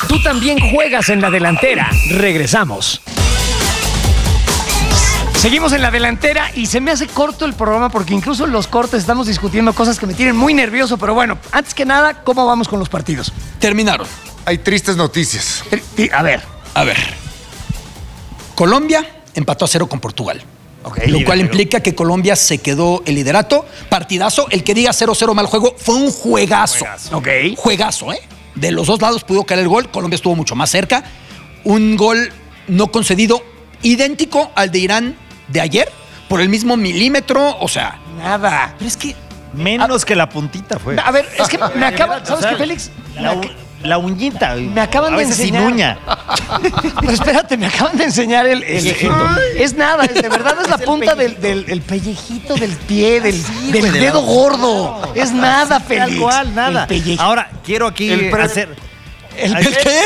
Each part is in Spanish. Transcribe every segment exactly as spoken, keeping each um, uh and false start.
Tú también juegas en la delantera. Regresamos. Seguimos en la delantera y se me hace corto el programa porque incluso en los cortes estamos discutiendo cosas que me tienen muy nervioso. Pero bueno, antes que nada, ¿cómo vamos con los partidos? Terminaron. Hay tristes noticias. A ver. A ver. Colombia empató a cero con Portugal. Okay, lo cual implica que Colombia se quedó el liderato. Partidazo. El que diga cero cero mal juego fue un juegazo. Juegazo. Ok. Juegazo, ¿eh? De los dos lados pudo caer el gol. Colombia estuvo mucho más cerca. Un gol no concedido idéntico al de Irán de ayer por el mismo milímetro. O sea, nada. pero es que Menos a, que la puntita fue. A ver, es que me acaba... ¿Sabes qué, Félix? La, la uñita. Me acaban a de veces enseñar. sin uña. Pero espérate, me acaban de enseñar el... el, el es nada, es, de verdad es la Es el punta del, pellejito. del el pellejito del pie, del, Sí, del güey, de dedo la- gordo. No, es nada, así, Félix. Tal cual, nada. El pellejito. Ahora, quiero aquí El pre- hacer... ¿El, ¿El qué?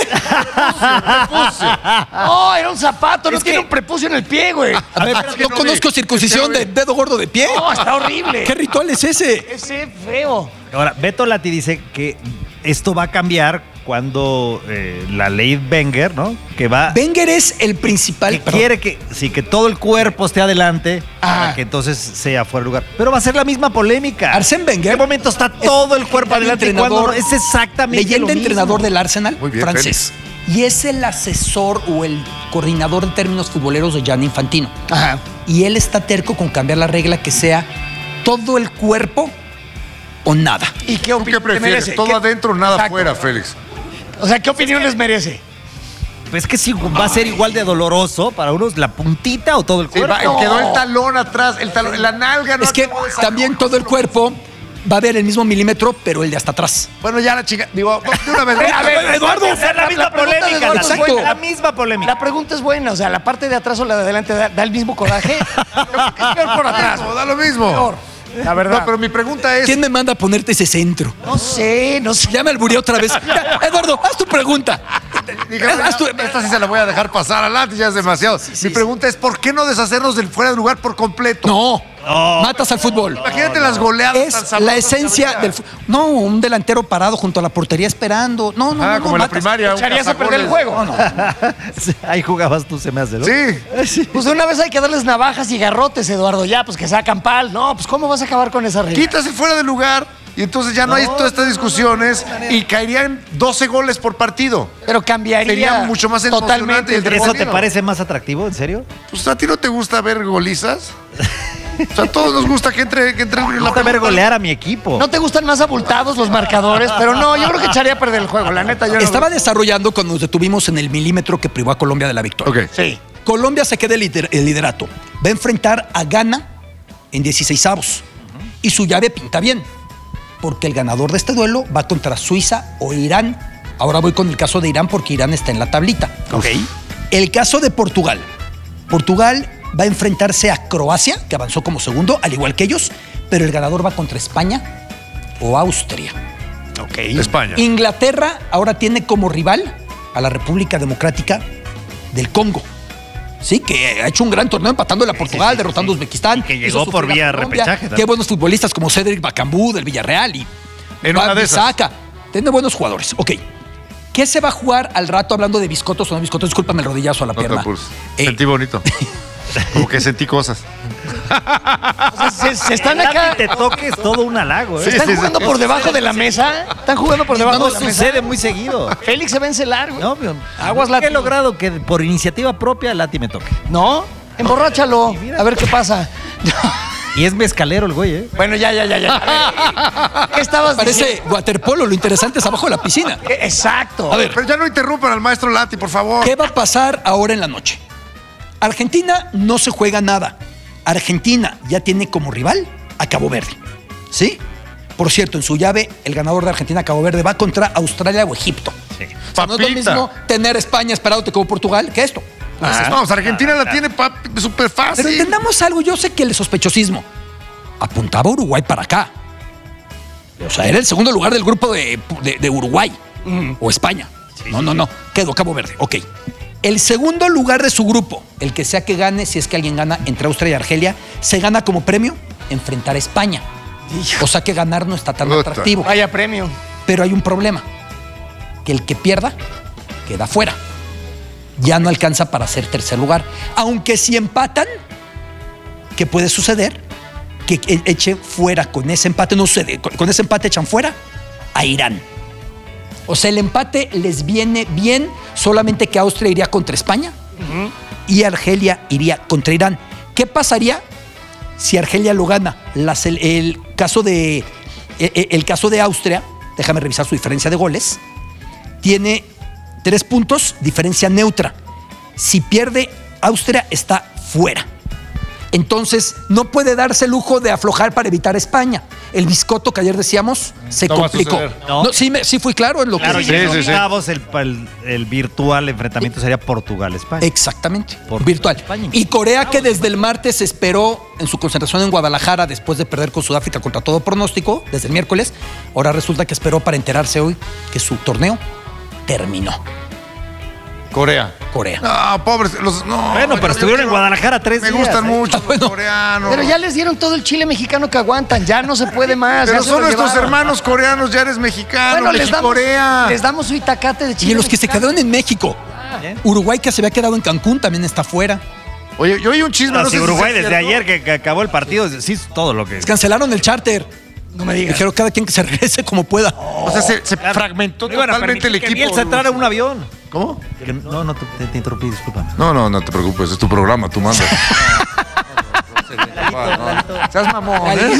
Oh, era un zapato, no Es tiene que- un prepucio en el pie, güey. A ver, no conozco circuncisión de dedo gordo de pie. No, está horrible. ¿Qué ritual es ese? Ese feo. Ahora, Beto Lati dice que esto va a cambiar cuando eh, la ley Wenger, ¿no? Que va... Wenger es el principal. que perdón. quiere que, sí, que todo el cuerpo esté adelante Ah. para que entonces sea fuera de lugar. Pero va a ser la misma polémica. Arsène Wenger. ¿En qué momento está todo el cuerpo adelante y cuándo no? Entrenador- Es exactamente Leyenda lo mismo. entrenador del Arsenal, Muy bien, francés. Y es el asesor o el coordinador en términos futboleros de Gianni Infantino. Ajá. Y él está terco con cambiar la regla que sea todo el cuerpo o nada. ¿Y qué ¿Tú opinión qué prefieres? merece? ¿Todo ¿Qué- adentro o nada Exacto. afuera, Félix? O sea, ¿qué opinión les merece? Pues que sí, va a ser igual de doloroso para unos la puntita o todo el Sí, cuerpo. va, quedó el talón atrás, el talón, la nalga. No Es que acabó de salir. también todo el cuerpo va a ver el mismo milímetro, pero el de hasta atrás. Bueno, ya la chica. Digo, de una vez. A ver, Eduardo, va a ser la misma pregunta de polémica. Eduardo la- es buena. La misma polémica. La pregunta es buena, o sea, la parte de atrás o la de adelante da, da el mismo coraje. Yo creo que es peor por atrás. No, da lo mismo. Peor, la verdad. No, pero mi pregunta es. ¿Quién me manda a ponerte ese centro? No sé, no sé. Ya me albureé otra vez. Ya, Eduardo, haz tu pregunta. Dígame, Haz tu- esta sí se la voy a dejar pasar adelante, ya es demasiado. Mi pregunta es: ¿por qué no deshacernos del fuera de lugar por completo? No, matas al fútbol. Imagínate las goleadas tan Es sabrosas la que esencia habría. del fu- No, un delantero parado junto a la portería esperando. No, no, Ah, no, no, como en la matas. primaria. un Echarías a perder el cazagoles. juego. No, no. Ahí jugabas tú, se me hace, ¿no? Sí. Pues de una vez hay que darles navajas y garrotes, Eduardo. Ya, pues que sacan pal. No, pues ¿cómo vas a acabar con esa regla? Quitas el fuera de lugar y entonces ya no, hay todas estas discusiones y caerían doce goles por partido. Pero cambiaría Sería mucho más emocionante totalmente. el el deporte. ¿Eso te parece más atractivo? ¿En serio? Pues a ti no te gusta ver golizas. O sea, a todos nos gusta que entre, que entre en Me la gusta ver pelota. golear a mi equipo. ¿No te gustan más abultados los marcadores? Pero no, yo creo que echaría a perder el juego. La neta, yo no. Estaba desarrollando cuando nos detuvimos en el milímetro que privó a Colombia de la victoria. Ok. Sí. Colombia se queda el, lider- el liderato. Va a enfrentar a Ghana en dieciseisavos. Y su llave pinta bien. Porque el ganador de este duelo va contra Suiza o Irán. Ahora voy con el caso de Irán porque Irán está en la tablita. Ok. El caso de Portugal. Portugal va a enfrentarse a Croacia, que avanzó como segundo, al igual que ellos, pero el ganador va contra España o Austria. Ok. España. Inglaterra ahora tiene como rival a la República Democrática del Congo. Sí, que ha hecho un gran torneo empatando a Portugal, sí, sí, derrotando a sí. Uzbekistán. Y que hizo llegó sufrir por a vía Colombia. repechaje, ¿no? Qué buenos futbolistas como Cedric Bacambú del Villarreal y En una de esas. Bisaca. Tiene buenos jugadores. Ok. ¿Qué se va a jugar al rato hablando de biscotos o no biscotos? Discúlpame el rodillazo a la No te pierna. apures. Eh, Sentí bonito. Como que sentí cosas. O sea, se, se están El acá. lápiz te toques todo un halago, ¿eh? Sí, ¿Están sí, jugando sí. por debajo de la mesa? ¿Están jugando por debajo No de la mesa? sucede muy seguido. Félix se va a encelar, güey. No, pero Aguas, nunca Lati. he logrado que por iniciativa propia Lati me toque. ¿No? Emborráchalo. A ver qué pasa. Y es mezcalero el güey, ¿eh? Bueno, ya, ya, ya, ya. A ver, ¿qué estabas Parece diciendo? waterpolo, lo interesante es abajo de la piscina. Eh, Exacto. A ver, Pero ya no interrumpan al maestro Lati, por favor. ¿qué va a pasar ahora en la noche? Argentina no se juega nada. Argentina ya tiene como rival a Cabo Verde. ¿Sí? Por cierto, en su llave, el ganador de Argentina-Cabo Verde va contra Australia o Egipto. Sí. O sea, no es lo Papita. mismo tener España esperándote como Portugal que esto. Ah, Vamos, Argentina la tiene súper Pero fácil. entendamos algo, yo sé que el sospechosismo apuntaba a Uruguay para acá. O sea, era el segundo lugar del grupo de, de- de Uruguay o España. No, no, no, quedó Cabo Verde, ok. El segundo lugar de su grupo, el que sea que gane, si es que alguien gana entre Austria y Argelia, se gana como premio enfrentar a España. O sea que ganar no está tan Puta. atractivo. Vaya premio. Pero hay un problema, que el que pierda queda fuera. Ya no alcanza para ser tercer lugar. Aunque si empatan, ¿qué puede suceder? Que eche fuera con ese empate, no sucede, con, con ese empate echan fuera a Irán. O sea, el empate les viene bien, solamente que Austria iría contra España uh-huh. y Argelia iría contra Irán. ¿Qué pasaría si Argelia lo gana? Las, el, el, caso de, el, el caso de Austria, déjame revisar su diferencia de goles, tiene tres puntos, diferencia neutra. Si pierde, Austria está fuera. Entonces, no puede darse el lujo de aflojar para evitar a España. El biscotto que ayer decíamos se no complicó. No. No, sí, me, sí fui claro en lo claro, que... Sí, sí, sí. El, el, el virtual enfrentamiento sería Portugal-España. Exactamente, Portugal, virtual. España. Y Corea, que desde el martes esperó en su concentración en Guadalajara después de perder con Sudáfrica contra todo pronóstico, desde el miércoles, ahora resulta que esperó para enterarse hoy que su torneo terminó. Corea. Corea. No, pobres. Los, no, Bueno, pero yo estuvieron quiero- en Guadalajara tres Me días. gustan ¿eh? mucho Ah, los bueno. coreanos. Pero ya les dieron todo el chile mexicano que aguantan, ya no se puede más. Pero ya se son lo nuestros llevaron. hermanos coreanos, ya eres mexicano, Bueno, les damos, Mexicorea. les damos su itacate de chile Y los que se mexicano. quedaron en México. ¿Eh? Uruguay, que se había quedado en Cancún, también está fuera. Oye, yo oí un chisme, No, no si sé si Uruguay sea desde cierto. ayer que, que acabó el partido, sí, todo lo que... Cancelaron el charter. No me digas. Dijeron cada quien que se regrese como pueda. O sea, se, se fragmentó No iban a totalmente el permitir que equipo. Bielsa entrara en un avión. ¿Cómo? Que No, no, te, te, te interrumpí, discúlpame. No, no, no te preocupes, es tu programa, tú mandas. No, seas mamón, ¿eh?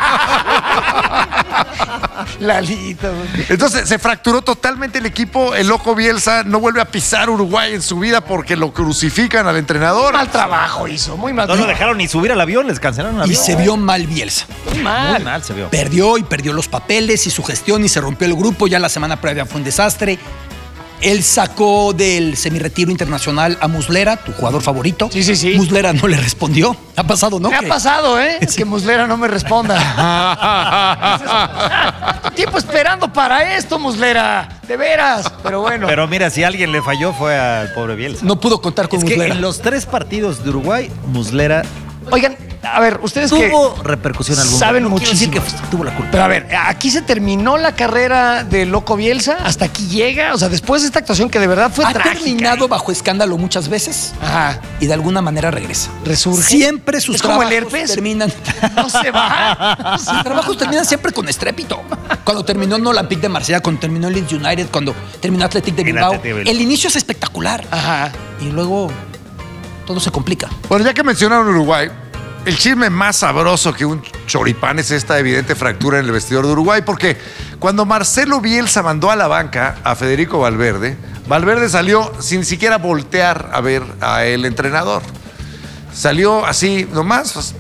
Lalito. güey. Entonces se fracturó totalmente el equipo. El loco Bielsa no vuelve a pisar Uruguay en su vida porque lo crucifican al entrenador. Mal trabajo hizo, muy mal No lo trabajo. dejaron ni subir al avión, les cancelaron el Y avión. se vio mal Bielsa. Muy Muy mal. mal se vio. Perdió y perdió los papeles y su gestión y se rompió el grupo. Ya la semana previa fue un desastre. Él sacó del semirretiro internacional a Muslera, tu jugador favorito. Sí, sí, sí. Muslera no le respondió. Ha pasado, ¿no? Me ha Que- pasado, ¿eh? Que Muslera no me responda. Tiempo esperando para esto, Muslera. De veras. Pero bueno. Pero mira, si alguien le falló fue al pobre Bielsa. No pudo contar con Es que Muslera. en los tres partidos de Uruguay, Muslera Oigan, a ver, ustedes que tuvo repercusión alguna. saben No quiero decir muchísimo. que tuvo la culpa. Pero a ver, aquí se terminó la carrera de Loco Bielsa, hasta aquí llega, o sea, después de esta actuación que de verdad fue Ha trágica. terminado bajo escándalo muchas veces Ajá. y de alguna manera regresa. Resurge. Siempre sus Es como el trabajos herpes. terminan. No se va. Sus trabajos terminan siempre con estrépito. Cuando terminó en Olympique de Marsella, cuando terminó en Leeds United, cuando terminó Athletic de En Bilbao, Athletic de Bilbao. el inicio es espectacular. Ajá. Y luego todo se complica. Bueno, ya que mencionaron Uruguay, el chisme más sabroso que un choripán es esta evidente fractura en el vestidor de Uruguay, porque cuando Marcelo Bielsa mandó a la banca a Federico Valverde, Valverde salió sin siquiera voltear a ver a el entrenador. Salió así nomás. Pues,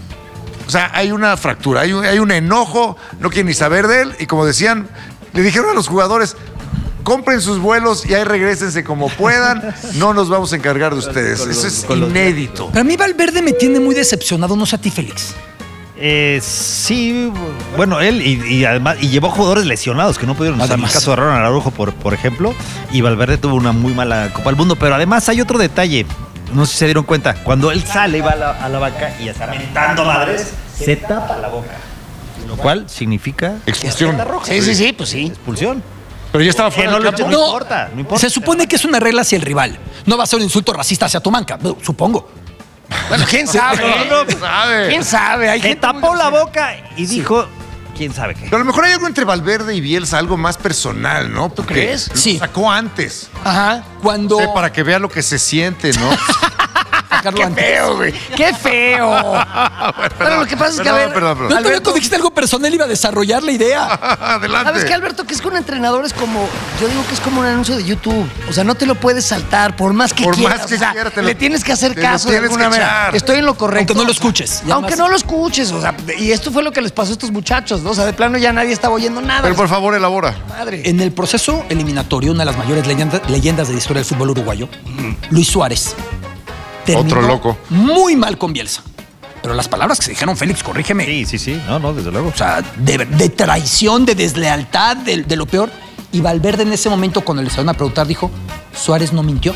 o sea, hay una fractura, hay un, hay un enojo, no quieren ni saber de él, y como decían, le dijeron a los jugadores: compren sus vuelos y ahí regrésense como puedan, no nos vamos a encargar de ustedes. Eso es inédito. Pero a mí Valverde me tiene muy decepcionado, no sé a ti, Félix. Eh, sí, bueno, él y, y además y llevó jugadores lesionados que no pudieron usar. En el Además. caso de Ronald Araujo, por, por ejemplo, y Valverde tuvo una muy mala Copa del Mundo. Pero además hay otro detalle, no sé si se dieron cuenta, cuando él sale y va a la, a la banca y está mentando madres, se tapa la boca, lo cual significa Expulsión. Sí, sí, sí, pues sí. expulsión. Pero ya estaba Que fuera no, del lo- campo. no importa, no importa. Se supone que es una regla hacia el rival. No va a ser un insulto racista hacia tu manca, bueno, supongo. Bueno, quién sabe. No, no sabe. ¿Quién sabe? Hay Se gente tapó muy la grosera. boca y dijo, quién sabe qué. Pero a lo mejor hay algo entre Valverde y Bielsa, algo más personal, ¿no? ¿Tú crees? Sí. Sacó antes. Ajá. Cuando Sí, para que vea lo que se siente, ¿no? sacarlo Qué antes. feo, güey. Qué feo. Bueno, lo que pasa es que, a ver, Perdón, perdón, No, perdón. todavía cuando dijiste algo personal iba a desarrollar la idea. Adelante. ¿Sabes qué, Alberto? Que es que un entrenador es como, yo digo que es como un anuncio de YouTube. O sea, no te lo puedes saltar por más que Por quieras. más que o sea, quieras, te lo- le tienes que hacer te lo caso de tienes alguna que manera. echar. Estoy en lo correcto. Aunque no lo escuches. Y Aunque además- no lo escuches. O sea, y esto fue lo que les pasó a estos muchachos, ¿no? O sea, de plano ya nadie estaba oyendo nada. Pero por favor, elabora. Madre. En el proceso eliminatorio, una de las mayores leyenda- leyendas de la historia del fútbol uruguayo, Luis Suárez, terminó Otro loco. muy mal con Bielsa. Pero las palabras que se dijeron, Félix, corrígeme. Sí, sí, sí. No, no, desde luego. O sea, de, de traición, de deslealtad, de, de lo peor. Y Valverde en ese momento, cuando le salieron a preguntar, dijo, Suárez no mintió.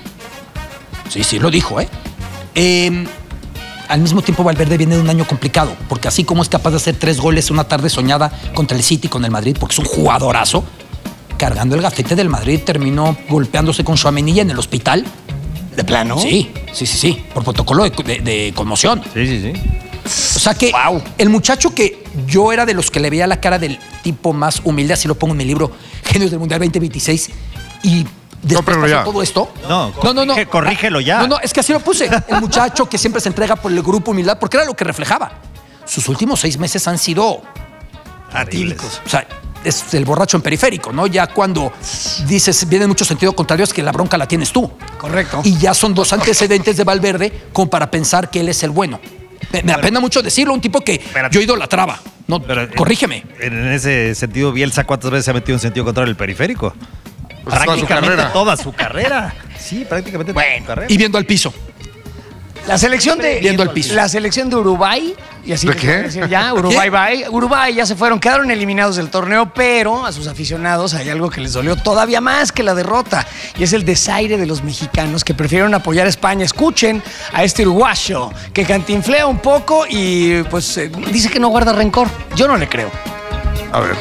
Sí, sí, lo dijo, ¿eh? Eh, Al mismo tiempo, Valverde viene de un año complicado, porque así como es capaz de hacer tres goles una tarde soñada contra el City, con el Madrid, porque es un jugadorazo, cargando el gafete del Madrid, terminó golpeándose con Tchouaméni en el hospital. ¿De plano? Sí, sí, sí, sí, por protocolo de, de- de conmoción. Sí, sí, sí. O sea que el muchacho que yo era de los que le veía la cara del tipo más humilde, así lo pongo en mi libro, Genios del Mundial veinte veintiséis, y después Cómpralo pasó ya. todo esto. No, no, no, no. corrige- corrígelo ya. No, no, es que así lo puse. El muchacho que siempre se entrega por el grupo humildad, porque era lo que reflejaba. Sus últimos seis meses han sido Atípicos. o sea, es el borracho en periférico, ¿no? Ya cuando dices, viene mucho sentido contrario, es que la bronca la tienes tú. Correcto. Y ya son dos antecedentes de Valverde como para pensar que él es el bueno. Me, me apena mucho decirlo, un tipo que Espérate. yo idolatraba. No, Pero, eh, corrígeme. En ese sentido, Bielsa, ¿cuántas veces se ha metido en sentido contrario el periférico? Pues toda su prácticamente carrera. toda su carrera. Sí, prácticamente toda su carrera. Y viendo al piso. La selección de Viendo al piso. La selección de Uruguay, y así ¿De les qué? voy a decir ya, Uruguay bye. Uruguay ya se fueron, quedaron eliminados del torneo, pero a sus aficionados hay algo que les dolió todavía más que la derrota, y es el desaire de los mexicanos que prefirieron apoyar a España. Escuchen a este uruguayo que cantinflea un poco y pues eh, dice que no guarda rencor. Yo no le creo. A ver.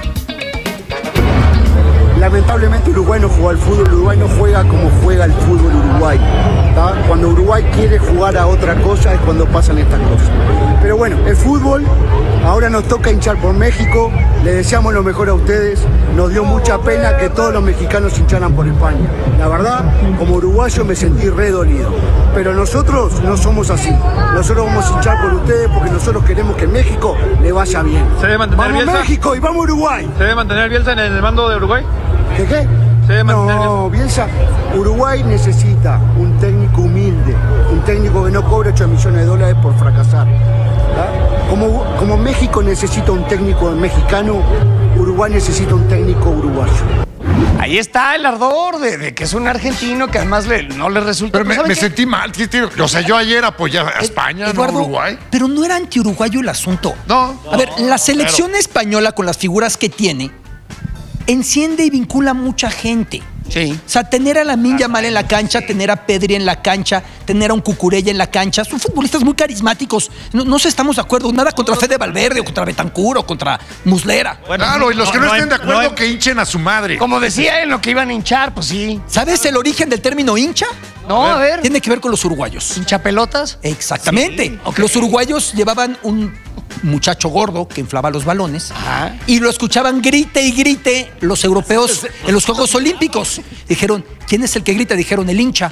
Lamentablemente Uruguay no juega al fútbol, Uruguay no juega como juega el fútbol Uruguay. ¿tá? Cuando Uruguay quiere jugar a otra cosa es cuando pasan estas cosas. Pero bueno, el fútbol, ahora nos toca hinchar por México, le deseamos lo mejor a ustedes, nos dio mucha pena que todos los mexicanos hincharan por España. La verdad, como uruguayo me sentí re dolido. Pero nosotros no somos así, nosotros vamos a hinchar por ustedes porque nosotros queremos que México le vaya bien. ¿Se debe mantener ¡Vamos Bielsa? México y vamos Uruguay! ¿Se debe mantener Bielsa en el mando de Uruguay? ¿Qué qué? Se debe mantener No, Bielsa, Uruguay necesita un técnico humilde, un técnico que no cobre ocho millones de dólares por fracasar. ¿tá? Como, como México necesita un técnico mexicano, Uruguay necesita un técnico uruguayo. Ahí está el ardor de, de que es un argentino que además le- no le resulta. Pero me, ¿saben me qué? sentí mal. ¿qué tiene? O sea, yo ayer apoyaba a España, Eduardo, no a Uruguay. Pero no era anti-uruguayo el asunto. No. A ver, No, la selección española con las figuras que tiene enciende y vincula a mucha gente. Sí. O sea, tener a Lamine Yamal en la cancha, tener a Pedri en la cancha, tener a un Cucurella en la cancha, son futbolistas muy carismáticos. No, no sé, estamos de acuerdo. Nada contra Fede Valverde o contra Betancur o contra Muslera. Claro, y los que no, estén de acuerdo hay- que hinchen a su madre. Como decía en lo que iban a hinchar, pues sí. ¿Sabes el origen del término hincha? No, a ver. Tiene que ver con los uruguayos. ¿Hinchapelotas? Exactamente. Sí, ok. Los uruguayos llevaban un muchacho gordo que inflaba los balones Ajá. y lo escuchaban grite y grite los europeos en los Juegos Olímpicos. Dijeron, ¿quién es el que grita? Dijeron, el hincha.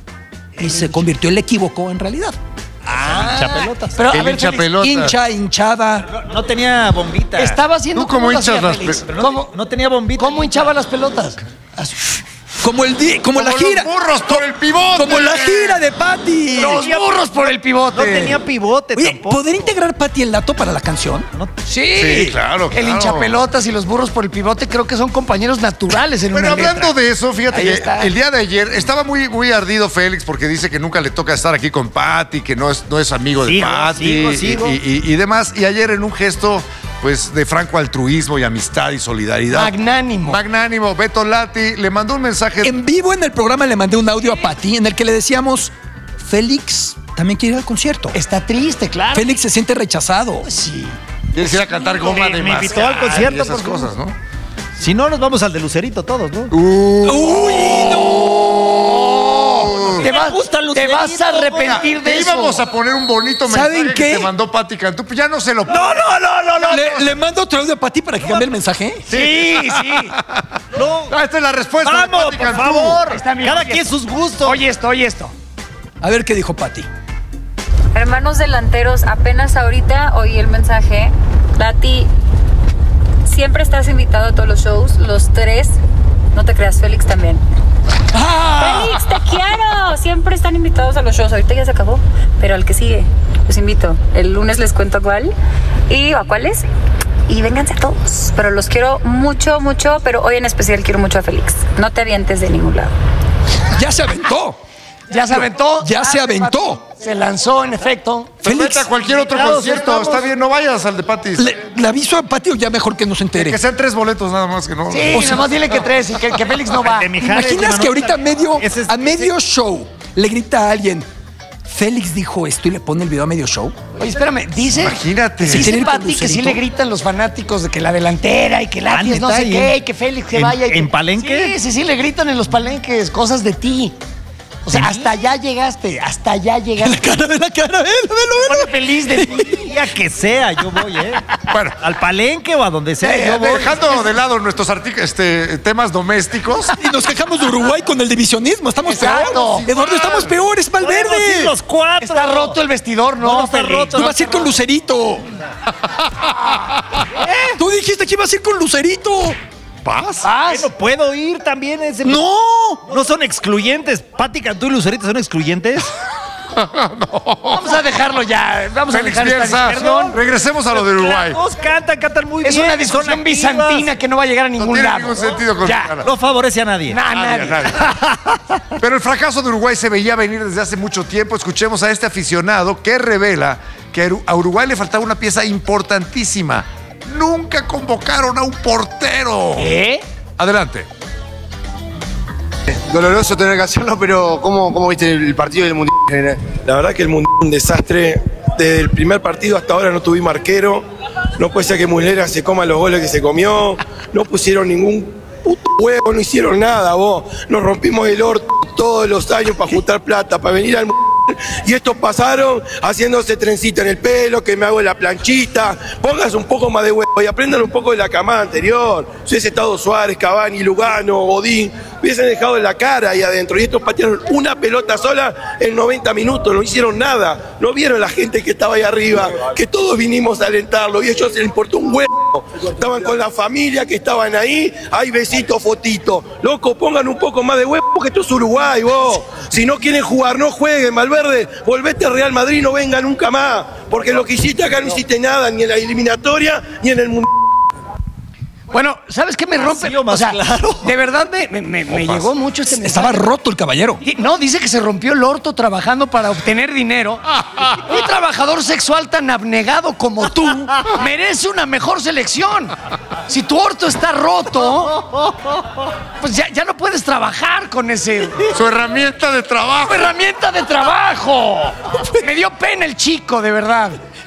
Y se convirtió el equívoco en realidad. Ah, hinchapelotas. Pero, a El ver, hincha Félix, pelota. Hincha, hinchada. No tenía bombita. estaba haciendo ¿Tú cómo lo hinchas hacía las Félix? pe- No, ¿Cómo, no tenía bombita. ¿Cómo hinchaba las pelotas? Así. Como el di- como, la Como gira. los burros por el pivote. Como la gira de Patty. Los burros por el pivote. No tenía pivote Oye, tampoco. ¿podría integrar Patty el dato para la canción? No- Sí, Sí, claro, El claro. hinchapelotas y los burros por el pivote creo que son compañeros naturales en Pero una hablando letra. de eso, fíjate Ahí que está. el día de ayer estaba muy, muy ardido Félix porque dice que nunca le toca estar aquí con Patty, que no es, no es amigo de Sigo, Patty sigo, y- sigo. Y, y- y demás. Y ayer en un gesto pues de franco altruismo y amistad y solidaridad. Magnánimo. Magnánimo, Beto Lati le mandó un mensaje. En vivo en el programa le mandé un audio a Patty en el que le decíamos, Félix también quiere ir al concierto. Está triste, claro. Félix se siente rechazado. Sí. Quieres ir a cantar goma Me- de me mascar invitó al concierto, y esas por cosas, ¿no? Si no, nos vamos al de Lucerito todos, ¿no? ¡Uy, Te vas, gusta te Lucerito, vas a arrepentir de Te eso. íbamos a poner un bonito ¿Saben mensaje qué? que te mandó Patty Cantú, pues ya no se lo No, no, no, no, no. Le, le mando otro audio a Patty para que cambie el mensaje. Sí, sí. No. Ah, esta es la respuesta de Vamos, Patty por Cantú. favor. Está bien, Cada oye quien esto. sus gustos. Oye esto, oye esto. A ver qué dijo Patty. Hermanos delanteros, apenas ahorita oí el mensaje. Lati, siempre estás invitado a todos los shows, los tres. No te creas, Félix también. ¡Ah! Félix, te quiero. Siempre están invitados a los shows. Ahorita ya se acabó, pero al que sigue, los invito. El lunes les cuento a cuál y a cuáles. Y vénganse todos. Pero los quiero mucho, mucho. Pero hoy en especial quiero mucho a Félix. No te avientes de ningún lado. Ya se aventó. Ya se aventó. Ya se aventó. Se lanzó, en efecto. Pues Félix, vete a cualquier otro invitados concierto. estamos. Está bien, no vayas al de Patty. ¿Le, ¿le aviso a Patty o ya mejor que no se entere? Que sean tres boletos nada más que no. Sí, O sea- nada más dile que tres y que, que Félix no va. De Mijares, ¿Imaginas de que ahorita a Manuel- medio, Ese es- a medio show le grita a alguien, Félix dijo esto y le pone el video a medio show. Oye, espérame, dice. Imagínate. Dice Sí, Pati que sí Lucerito. le gritan los fanáticos de que la delantera y que Ah, Latis no ¿neta? sé ¿Y qué, en- y que Félix se en- vaya. y que- en palenque? Sí, sí, sí, le gritan en los palenques cosas de ti. O sea, hasta allá llegaste, hasta allá llegaste. cara de la cara, velo, Me pone feliz de ti. El día que sea, yo voy, ¿eh? Bueno. Al palenque o a donde sea, Eh, yo voy. dejando de lado nuestros artic- este, temas domésticos. Y nos quejamos de Uruguay con el divisionismo. Estamos Exacto. peores. Eduardo, estamos peores, Podemos ir Valverde. los cuatro. Está roto el vestidor, ¿no? No, está Félix? roto. Tú vas a ir con Lucerito. Tú dijiste que ibas a ir con Lucerito. ¿Paz? Paz. Bueno, puedo ir también. Ese... No. No son excluyentes. Pati Cantú y Lucerito son excluyentes. Vamos a dejarlo ya. Vamos a Félix dejar esta Bielsa, discusión. regresemos a lo de Uruguay. Los dos cantan, cantan muy Es bien. una son discusión activas. bizantina que no va a llegar a ningún tiene lado. ningún sentido con Ya. Susana. No favorece a nadie. Nah, Nadie, nadie. nadie. Pero el fracaso de Uruguay se veía venir desde hace mucho tiempo. Escuchemos a este aficionado que revela que a Uruguay le faltaba una pieza importantísima. Nunca convocaron a un portero. ¿Eh? Adelante. Doloroso tener que hacerlo, pero ¿cómo, cómo viste el partido del Mundial en general? La verdad que el Mundial es un desastre. Desde el primer partido hasta ahora no tuvimos arquero. No puede ser que Muslera se coma los goles que se comió. No pusieron ningún puto huevo, no hicieron nada, vos. Nos rompimos el orto todos los años para juntar plata, para venir al Mundial. Y estos pasaron haciéndose trencita en el pelo, que me hago la planchita. Pónganse un poco más de huevo y aprendan un poco de la camada anterior. Si hubiese estado Suárez, Cavani, Lugano, Godín, hubiesen dejado en la cara ahí adentro. Y estos patearon una pelota sola en noventa minutos, no hicieron nada. No vieron la gente que estaba ahí arriba, que todos vinimos a alentarlo y a ellos les importó un huevo. Estaban con la familia que estaban ahí, hay besitos, fotitos. Loco, pongan un poco más de huevo porque esto es Uruguay, vos. Si no quieren jugar, no jueguen, Valverde. Volvete al Real Madrid, no venga nunca más. Porque lo que hiciste acá no hiciste nada, ni en la eliminatoria, ni en el Mundial. Bueno, ¿sabes qué me rompe? sido más o sea, claro. de verdad me, me- me- me llegó mucho este mensaje. Estaba roto el caballero. Di- No, dice que se rompió el orto trabajando para obtener dinero. Un trabajador sexual tan abnegado como tú merece una mejor selección. Si tu orto está roto, pues ya, ya no puedes trabajar con ese... Su herramienta de trabajo. herramienta de trabajo. Me dio pena el chico, de verdad.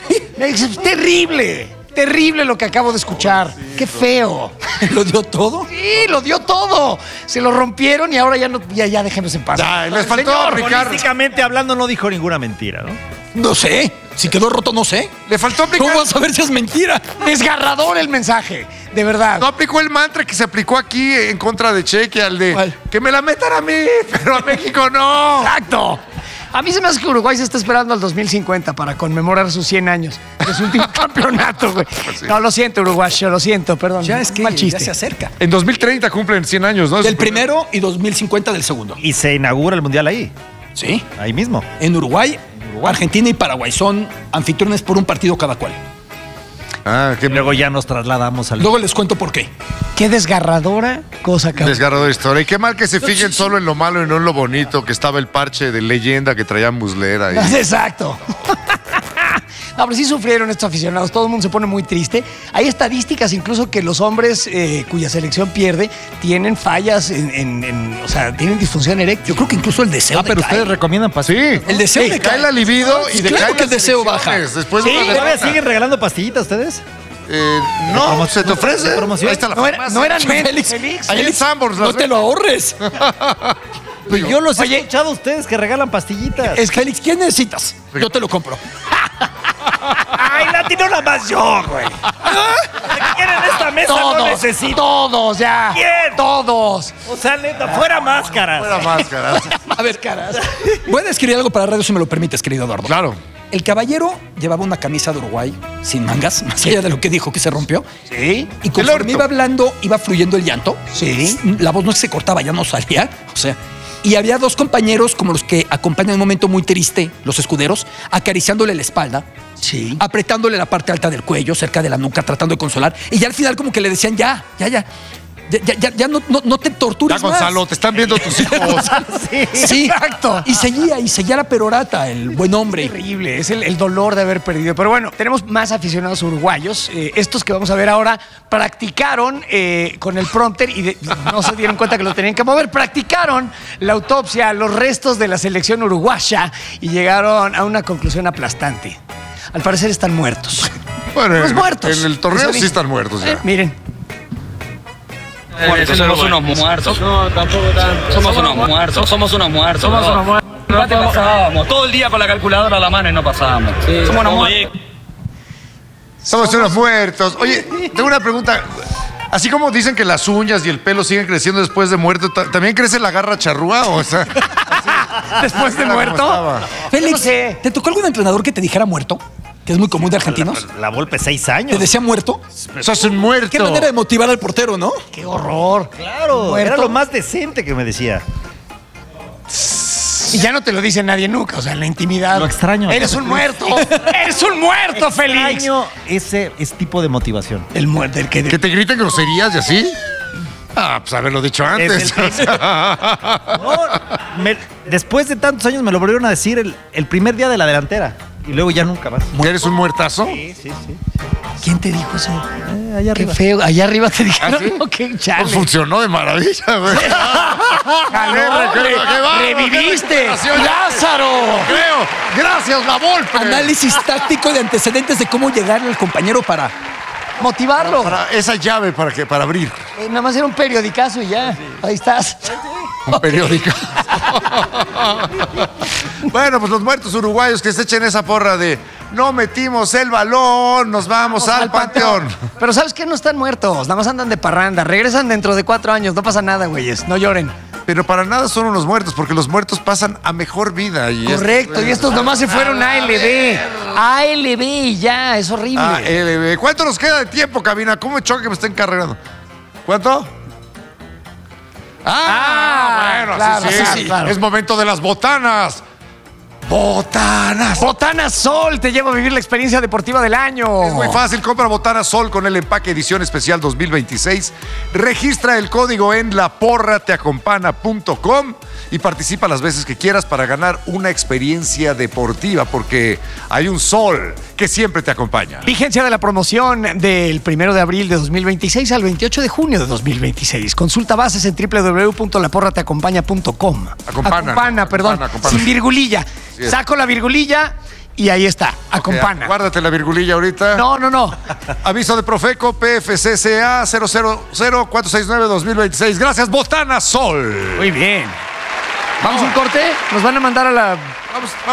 Es terrible, terrible lo que acabo de escuchar. Qué feo. ¿Lo dio todo? Sí, lo dio todo. Se lo rompieron y ahora ya no, ya, ya dejemos en paz. Ya, les faltó Señor, Ricardo. Políticamente hablando, no dijo ninguna mentira, ¿no? No sé. Si quedó roto, no sé. Le faltó aplicar. ¿Cómo vas a ver si es mentira? desgarrador el mensaje, de verdad. No aplicó el mantra que se aplicó aquí en contra de Cheque, al de ¿Cuál? que me la metan a mí, pero a México no. Exacto. A mí se me hace que Uruguay se está esperando al dos mil cincuenta para conmemorar sus cien años de su último campeonato, güey. No, lo siento, uruguayo, lo siento, perdón. Ya es que Mal ya chiste. se acerca. En dos mil treinta cumplen cien años, ¿no? Del primero y dos mil cincuenta del segundo. Y se inaugura el Mundial ahí, Sí. ahí mismo. En Uruguay, Argentina y Paraguay son anfitriones por un partido cada cual. Ah, qué Luego ya nos trasladamos al... Luego les cuento por qué. Qué desgarradora cosa, cabrón. desgarradora historia. Y qué mal que se fijen solo en lo malo y no en lo bonito, que estaba el parche de leyenda que traía Muslera. ahí. Exacto. No, pero sí sufrieron estos aficionados. Todo el mundo se pone muy triste. Hay estadísticas incluso que los hombres eh, cuya selección pierde tienen fallas en, en- en- o sea, tienen disfunción eréctil. Yo creo que incluso el deseo Ah, pero decae. ustedes recomiendan Sí. pastillas. El deseo Sí, decae. cae la libido y Claro decae que el las deseo baja. elecciones Después de Sí, una ¿Todavía derrota. siguen regalando pastillitas ustedes? Eh, no, se te ofrece. ¿De promoción? Ahí está la No, era- farmacia. no eran men- Félix, Félix. Ahí en Sanborns las no te ven. lo ahorres. Pues yo los he Oye. escuchado a ustedes que regalan pastillitas. Es Félix, ¿quién necesitas? Yo te lo compro. ¡Ay, latino nada más yo, güey! ¿Quién en esta mesa no Todos, necesita? todos, ya. ¿Quién? Todos. O sea, neta, fuera máscaras. Fuera máscara. A ver, caras. Voy a describir algo para radio si me lo permites, querido Eduardo. Claro. El caballero llevaba una camisa de Uruguay sin mangas, más allá de lo que dijo que se rompió. Sí. Y El conforme orto. iba hablando, iba fluyendo el llanto. Sí. La voz no se cortaba, ya no salía. O sea, y había dos compañeros como los que acompañan un momento muy triste, los escuderos, acariciándole la espalda. Sí. Apretándole la parte alta del cuello, cerca de la nuca, tratando de consolar. Y ya al final como que le decían, ya, ya, ya. Ya, ya, ya, ya no, no, no te tortures Ya, más. Gonzalo, te están viendo tus hijos. Sí, sí, exacto. Y seguía, y seguía la perorata, el buen hombre. Terrible, es el, el dolor de haber perdido. Pero bueno, tenemos más aficionados uruguayos. Eh, estos que vamos a ver ahora practicaron eh, con el prompter y de- no se dieron cuenta que lo tenían que mover. Practicaron la autopsia a los restos de la selección uruguaya y llegaron a una conclusión aplastante. Al parecer están muertos. Bueno, Los en- muertos. en el torneo Eso sí dice. están muertos ya. Eh, miren. Muertos, somos unos muertos. No, tampoco tanto. Somos unos muertos, somos unos muertos. Somos unos muertos. No te pasábamos. Todo el día con la calculadora a la mano y no pasábamos. Somos unos muertos. Somos unos muertos. Oye, tengo una pregunta. Así como dicen que las uñas y el pelo siguen creciendo después de muerto, ¿ta- ¿también crece la garra charrúa? O sea, Después de era como muerto. estaba. Félix, no sé. ¿te tocó algún entrenador que te dijera muerto? Que es muy común de argentinos. La Volpe, seis ¿Te años. decía muerto? Sos un muerto. Qué manera de motivar al portero, ¿no? ¡Qué horror! Claro, Muerto. era lo más decente que me decía. Y ya no te lo dice nadie nunca, o sea, en la intimidad. Lo extraño. ¡Eres un muerto! ¡Eres un muerto, Félix! Extraño ese, ese tipo de motivación. El muerto, el que... ¿Que te griten groserías y así? Ah, pues haberlo dicho antes. No, me- después de tantos años me lo volvieron a decir el, el primer día de la delantera. Y luego ya nunca más. ¿Eres un muertazo? Sí, sí, sí. ¿Quién te dijo eso? Eh, allá Qué arriba. feo. Allá arriba te dijeron. ¿Ah, sí? Ok, chale. Pues funcionó de maravilla, güey. ¡Jaló! Qué- qué- qué bárbaro, ¡Reviviste! qué recuperación. ¡Lázaro! Creo. Gracias, la Volpe. Análisis táctico de antecedentes de cómo llegar al compañero para... Motivarlo. Para esa llave para que para abrir Eh, nada más era un periodicazo y ya. Ahí estás. un periódico. Bueno, pues los muertos uruguayos que se echen esa porra de no metimos el balón, nos vamos al, panteón. Pero ¿sabes qué? No están muertos. Nada más andan de parranda. Regresan dentro de cuatro años. No pasa nada, güeyes. No lloren. Pero para nada son unos muertos, porque los muertos pasan a mejor vida. Y Correcto. Y estos nomás se fueron a L B. A L B y ya. Es horrible. Ah, L B. ¿Cuánto nos queda de tiempo, cabina? ¿Cómo me choca que me estén cargando? ¿Cuánto? Ah, Ah, bueno, claro, sí, sí, claro, sí. claro. Es momento de las botanas. Botanas. Botana Sol te lleva a vivir la experiencia deportiva del año. Es muy fácil, compra Botana Sol con el empaque edición especial dos mil veintiséis. Registra el código en la porra te acompaña punto com y participa las veces que quieras para ganar una experiencia deportiva, porque hay un sol que siempre te acompaña. Vigencia de la promoción del primero de abril de dos mil veintiséis al veintiocho de junio de dos mil veintiséis. Consulta bases en doble u doble u doble u punto la porra te acompaña punto com. Acompana. Acompana, perdón. Acompana, acompana. Sin virgulilla. es. Saco la virgulilla y ahí está. Acompana. Ok, guárdate la virgulilla ahorita. No, no, no. Aviso de Profeco P F C C A cero cero cero cuatro seis nueve dos mil veintiséis. Gracias, Botana Sol. Muy bien. Vamos a un corte. Nos van a mandar a la Vamos, vamos.